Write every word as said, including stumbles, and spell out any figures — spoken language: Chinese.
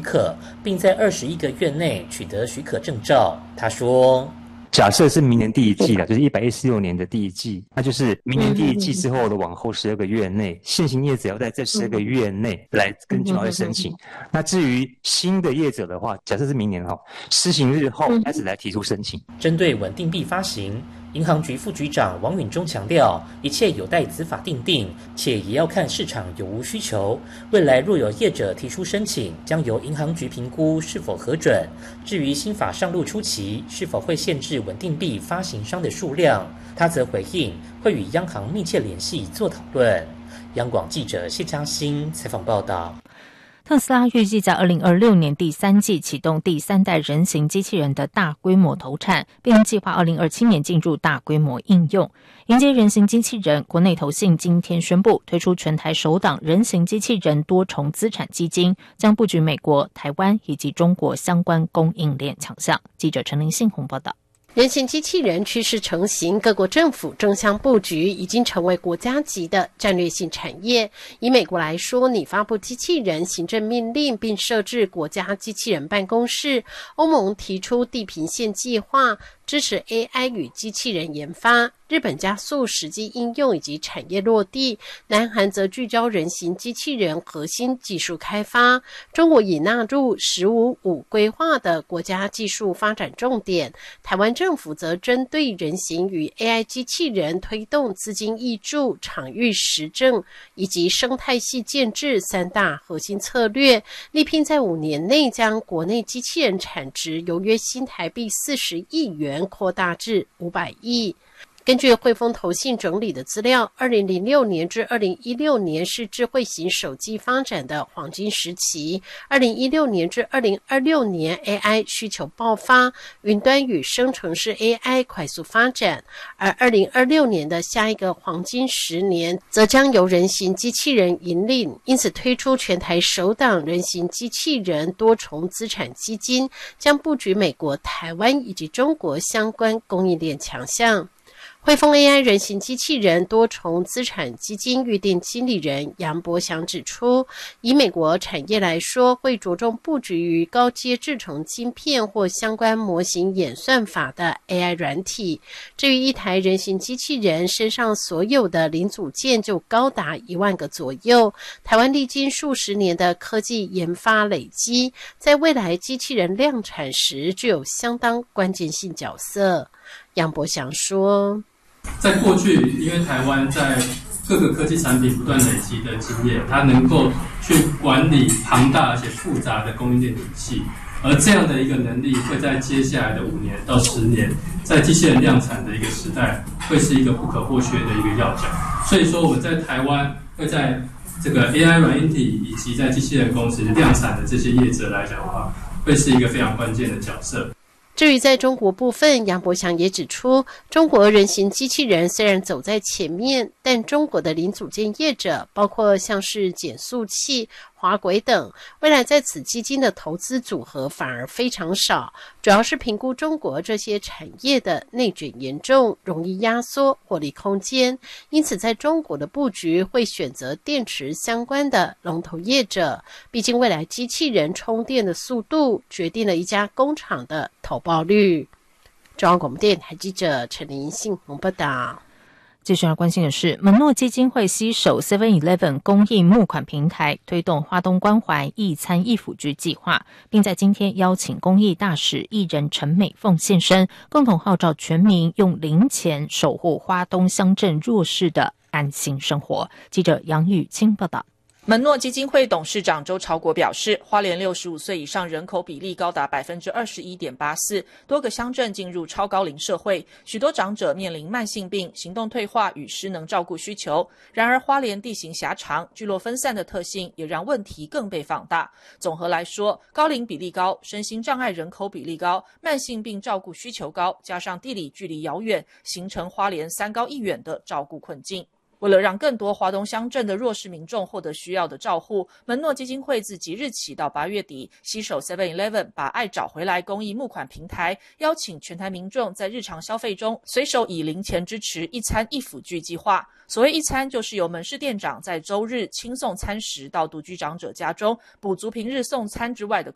可，并在二十一个月内取得许可证照。他说， 假设是明年第一季了，就是一百一十六年的第一季，那就是明年第一季之后的往后十二个月内，现行业者要在这十二个月内来跟金管会申请。那至于新的业者的话，假设是明年哈，施行日后开始来提出申请。 针对稳定币发行，银行局副局长王允中强调，一切有待子法定定，且也要看市场有无需求。未来若有业者提出申请，将由银行局评估是否核准。至于新法上路初期是否会限制稳定币发行商的数量，他则回应会与央行密切联系做讨论。央广记者谢嘉欣采访报道。 特斯拉预计在二零二六年第三季启动第三代人形机器人的大规模投产，并计划二零二七年进入大规模应用。迎接人形机器人，国内投信今天宣布推出全台首档人形机器人多重资产基金，将布局美国、台湾以及中国相关供应链强项。记者陈林信宏报道。 人形机器人趋势成型，各国政府争相布局，已经成为国家级的战略性产业。以美国来说，拟发布机器人行政命令，并设置国家机器人办公室。欧盟提出地平线计划，支持 A I 与机器人研发。日本加速实际应用以及产业落地，南韩则聚焦人形机器人核心技术开发。中国已纳入十五五规划的国家技术发展重点。台湾政府则针对人形与 A I 机器人推动资金挹注、场域实证以及生态系建制三大核心策略，力拼在五年内将国内机器人产值由约新台币四十亿元扩大至五百亿。根据汇丰投信整理的资料，二零零六年至二零一六年是智慧型手机发展的黄金时期，二零一六年至二零二六年 A I 需求爆发，云端与生成式 A I 快速发展，而二零二六年的下一个黄金十年则将由人形机器人引领，因此推出全台首档人形机器人多重资产基金，将布局美国、台湾以及中国相关供应链强项。汇丰 A I 人形机器人多重资产基金预定经理人杨博祥指出，以美国产业来说，会着重布局于高阶制程晶片或相关模型演算法的 A I 软体。至于一台人形机器人身上所有的零组件就高达一万个左右，台湾历经数十年的科技研发累积，在未来机器人量产时具有相当关键性角色。杨博祥说， 在过去，因为台湾在各个科技产品不断累积的经验，它能够去管理庞大而且复杂的供应链体系，而这样的一个能力会在接下来的五年到十年，在机器人量产的一个时代，会是一个不可或缺的一个要角。所以说，我们在台湾会在这个 A I 软硬体以及在机器人公司量产的这些业者来讲的话，会是一个非常关键的角色。 至于在中国部分，杨博祥也指出，中国人形机器人虽然走在前面，但中国的零组件业者，包括像是减速器、滑轨等，未来在此基金的投资组合反而非常少，主要是评估中国这些产业的内卷严重，容易压缩获利空间，因此在中国的布局会选择电池相关的龙头业者，毕竟未来机器人充电的速度决定了一家工厂的投报率。中央广播电台记者陈林信宏报道。 继续要关心的是，门诺基金会携手 seven eleven 公益募款平台，推动花东关怀一餐一辅具计划，并在今天邀请公益大使艺人陈美凤现身，共同号召全民用零钱守护花东乡镇弱势的安心生活。记者杨雨清报道。 门诺基金会董事长周朝国表示，花莲六十五岁以上人口比例高达 百分之二十一点八四， 多个乡镇进入超高龄社会，许多长者面临慢性病、行动退化与失能照顾需求。然而花莲地形狭长、聚落分散的特性也让问题更被放大。综合来说，高龄比例高、身心障碍人口比例高、慢性病照顾需求高，加上地理距离遥远，形成花莲三高一远的照顾困境。为了让更多花东乡镇的弱势民众获得需要的照护，门诺基金会自即日起到八月底，携手 seven eleven 把爱找回来公益募款平台，邀请全台民众在日常消费中随手以零钱支持一餐一辅具计划。所谓一餐，就是由门市店长在周日轻送餐食到独居长者家中，补足平日送餐之外的